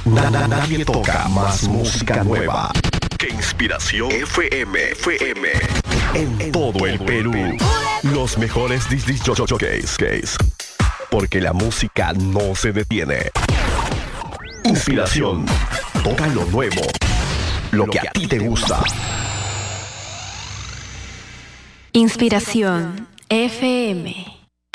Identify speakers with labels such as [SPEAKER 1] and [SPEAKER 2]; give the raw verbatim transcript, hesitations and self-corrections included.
[SPEAKER 1] Na- na- nadie toca más música nueva que Inspiración F M. F M. En, en todo el Perú. Los mejores disc jockeys. Porque la música no se detiene. Inspiración. Toca lo nuevo. Lo que a ti te gusta.
[SPEAKER 2] Inspiración F M.